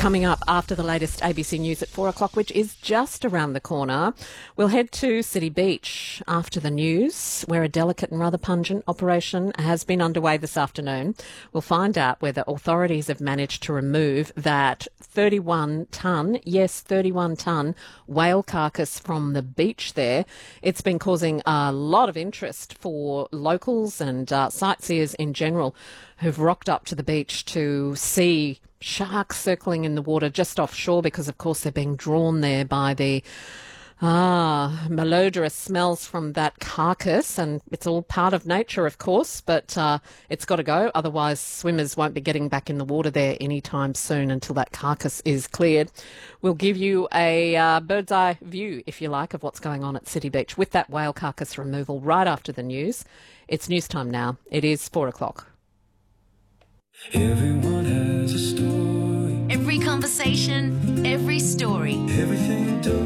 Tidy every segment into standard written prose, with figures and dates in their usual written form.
Coming up after the latest ABC News at 4 o'clock, which is just around the corner, we'll head to City Beach after the news, where a delicate and rather pungent operation has been underway this afternoon. We'll find out whether authorities have managed to remove that 31-tonne whale carcass from the beach there. It's been causing a lot of interest for locals and sightseers in general who've rocked up to the beach to see sharks circling in the water just offshore because, of course, they're being drawn there by the malodorous smells from that carcass, and it's all part of nature, of course, but it's got to go. Otherwise, swimmers won't be getting back in the water there anytime soon until that carcass is cleared. We'll give you a bird's eye view, if you like, of what's going on at City Beach with that whale carcass removal right after the news. It's news time now. It is 4 o'clock. Everyone has a story. Every conversation, every story. Everything you do.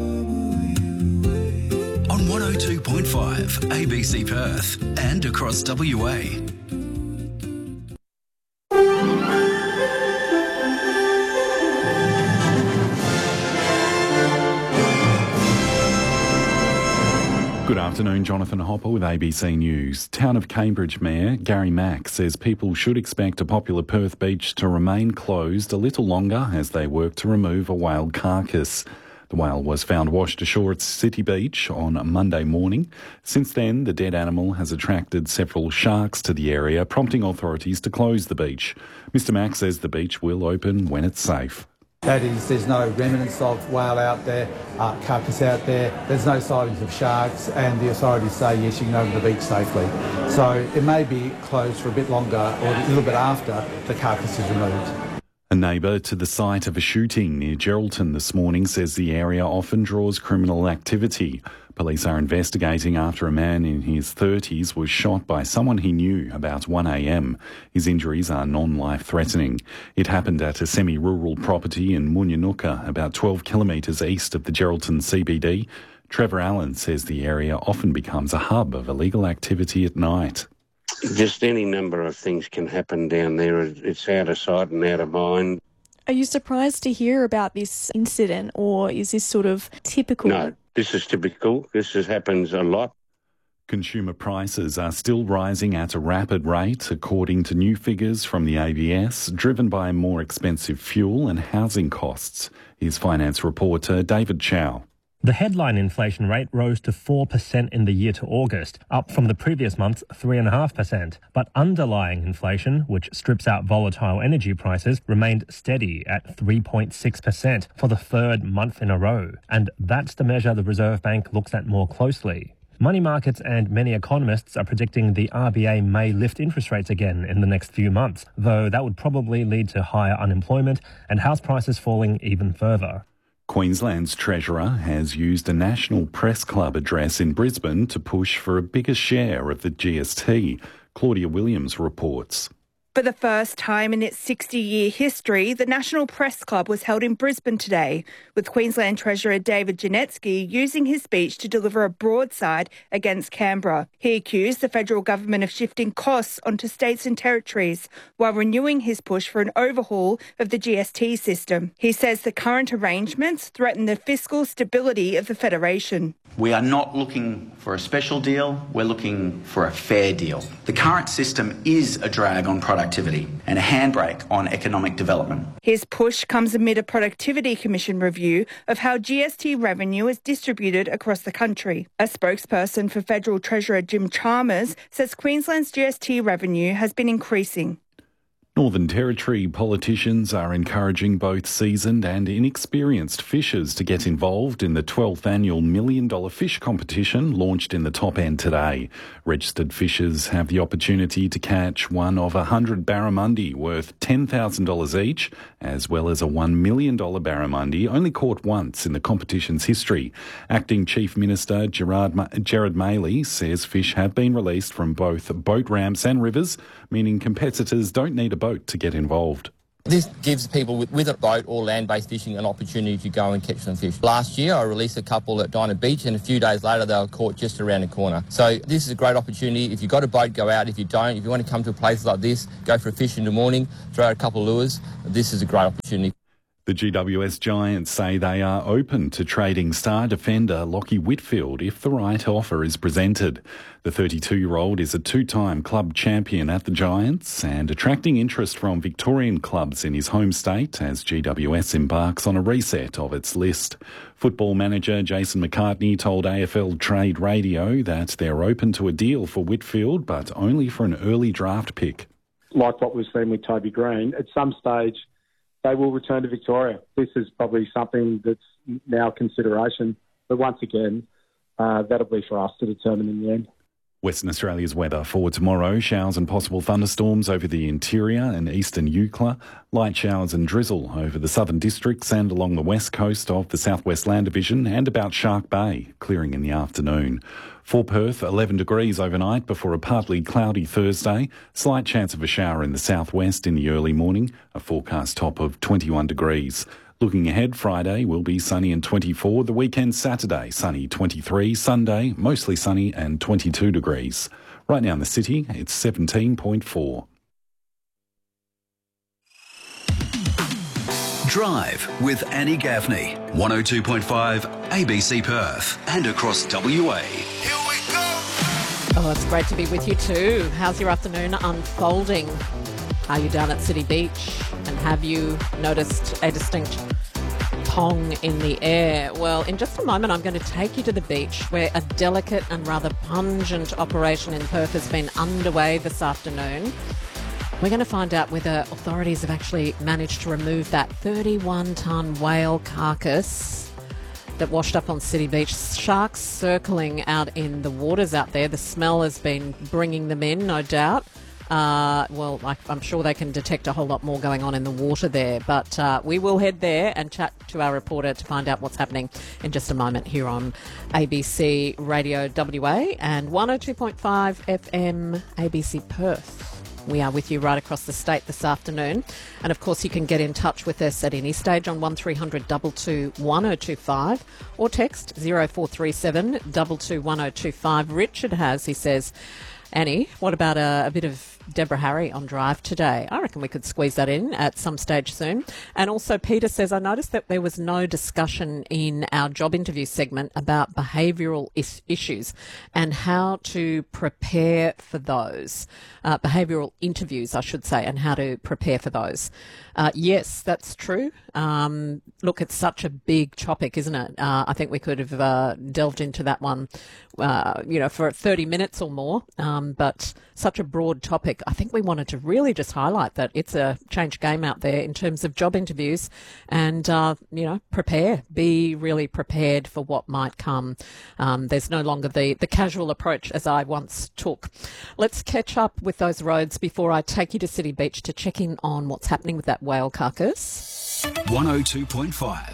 On 102.5 ABC Perth and across WA. Good afternoon, Jonathan Hopper with ABC News. Town of Cambridge Mayor Gary Mack says people should expect a popular Perth beach to remain closed a little longer as they work to remove a whale carcass. The whale was found washed ashore at City Beach on Monday morning. Since then, the dead animal has attracted several sharks to the area, prompting authorities to close the beach. Mr Mack says the beach will open when it's safe. That is, there's no remnants of whale out there, carcass out there, there's no sightings of sharks, and the authorities say yes, you can go to the beach safely. So it may be closed for a bit longer or a little bit after the carcass is removed. A neighbour to the site of a shooting near Geraldton this morning says the area often draws criminal activity. Police are investigating after a man in his 30s was shot by someone he knew about 1 a.m. His injuries are non-life-threatening. It happened at a semi-rural property in Moonyanuka, about 12 kilometres east of the Geraldton CBD. Trevor Allen says the area often becomes a hub of illegal activity at night. Just any number of things can happen down there. It's out of sight and out of mind. Are you surprised to hear about this incident, or is this sort of typical? No, this is typical. Happens a lot. Consumer prices are still rising at a rapid rate, according to new figures from the ABS, driven by more expensive fuel and housing costs. Here's finance reporter David Chow. The headline inflation rate rose to 4% in the year to August, up from the previous month's 3.5%. But underlying inflation, which strips out volatile energy prices, remained steady at 3.6% for the third month in a row. And that's the measure the Reserve Bank looks at more closely. Money markets and many economists are predicting the RBA may lift interest rates again in the next few months, though that would probably lead to higher unemployment and house prices falling even further. Queensland's Treasurer has used a National Press Club address in Brisbane to push for a bigger share of the GST. Claudia Williams reports. For the first time in its 60-year history, the National Press Club was held in Brisbane today, with Queensland Treasurer David Janetsky using his speech to deliver a broadside against Canberra. He accused the federal government of shifting costs onto states and territories while renewing his push for an overhaul of the GST system. He says the current arrangements threaten the fiscal stability of the Federation. We are not looking for a special deal, we're looking for a fair deal. The current system is a drag on productivity and a handbrake on economic development. His push comes amid a Productivity Commission review of how GST revenue is distributed across the country. A spokesperson for Federal Treasurer Jim Chalmers says Queensland's GST revenue has been increasing. Northern Territory politicians are encouraging both seasoned and inexperienced fishers to get involved in the 12th annual $1 Million Fish competition launched in the Top End today. Registered fishers have the opportunity to catch one of 100 barramundi worth $10,000 each, as well as a $1 million barramundi only caught once in the competition's history. Acting Chief Minister Gerard Maley says fish have been released from both boat ramps and rivers, meaning competitors don't need a boat to get involved. This gives people with a boat or land-based fishing an opportunity to go and catch some fish. Last year I released a couple at Dinah Beach and a few days later they were caught just around the corner. So this is a great opportunity. If you've got a boat, go out. If you don't, if you want to come to a place like this, go for a fish in the morning, throw out a couple of lures, this is a great opportunity. The GWS Giants say they are open to trading star defender Lachie Whitfield if the right offer is presented. The 32-year-old is a two-time club champion at the Giants and attracting interest from Victorian clubs in his home state as GWS embarks on a reset of its list. Football manager Jason McCartney told AFL Trade Radio that they're open to a deal for Whitfield, but only for an early draft pick. Like what we've seen with Toby Green, at some stage they will return to Victoria. This is probably something that's now consideration. But once again, that'll be for us to determine in the end. Western Australia's weather for tomorrow: showers and possible thunderstorms over the interior and eastern Eucla, light showers and drizzle over the southern districts and along the west coast of the southwest land division and about Shark Bay, clearing in the afternoon. For Perth, 11 degrees overnight before a partly cloudy Thursday, slight chance of a shower in the southwest in the early morning, a forecast top of 21 degrees. Looking ahead, Friday will be sunny and 24. The weekend Saturday, sunny 23. Sunday, mostly sunny and 22 degrees. Right now in the city, it's 17.4. Drive with Annie Gaffney. 102.5 ABC Perth and across WA. Oh, it's great to be with you too. How's your afternoon unfolding? Are you down at City Beach? And have you noticed a distinct pong in the air? Well, in just a moment, I'm going to take you to the beach where a delicate and rather pungent operation in Perth has been underway this afternoon. We're going to find out whether authorities have actually managed to remove that 31-tonne whale carcass that washed up on City Beach. Sharks circling out in the waters out there. The smell has been bringing them in, no doubt. I'm sure they can detect a whole lot more going on in the water there. But we will head there and chat to our reporter to find out what's happening in just a moment here on ABC Radio WA and 102.5 FM ABC Perth. We are with you right across the state this afternoon. And, of course, you can get in touch with us at any stage on 1300 22 1025 or text 0437 22 1025. Richard has, he says, Annie, what about a bit of Deborah Harry on Drive today? I reckon we could squeeze that in at some stage soon. And also Peter says, I noticed that there was no discussion in our job interview segment about behavioural issues and how to prepare for those. Behavioural interviews, I should say, and how to prepare for those. Yes, that's true. Look, it's such a big topic, isn't it? I think we could have delved into that one, for 30 minutes or more. But such a broad topic. I think we wanted to really just highlight that it's a changed game out there in terms of job interviews and, prepare. Be really prepared for what might come. There's no longer the casual approach as I once took. Let's catch up with those roads before I take you to City Beach to check in on what's happening with that whale carcass. 102.5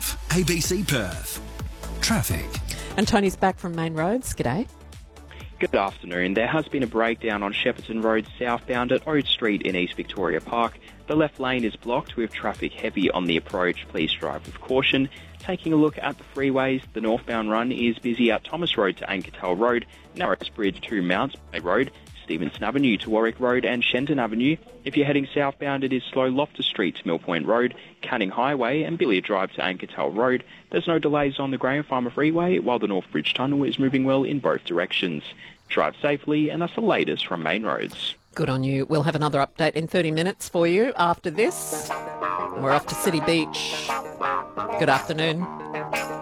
ABC Perth. Traffic. And Tony's back from Main Roads. G'day. Good afternoon. There has been a breakdown on Shepparton Road southbound at Ode Street in East Victoria Park. The left lane is blocked with traffic heavy on the approach. Please drive with caution. Taking a look at the freeways, the northbound run is busy at Thomas Road to Ankertel Road, Narrows Bridge to Mounts Bay Road, Stevenson Avenue to Warwick Road and Shenton Avenue. If you're heading southbound, it is slow Loftus Street to Mill Point Road, Canning Highway and Billiard Drive to Ankertel Road. There's no delays on the Graham Farmer Freeway, while the North Bridge Tunnel is moving well in both directions. Drive safely, and that's the latest from Main Roads. Good on you. We'll have another update in 30 minutes for you after this. We're off to City Beach. Good afternoon.